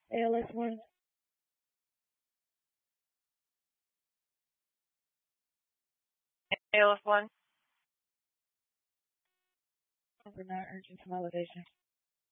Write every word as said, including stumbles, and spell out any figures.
A L S one, A L F one. overnight urgent validation.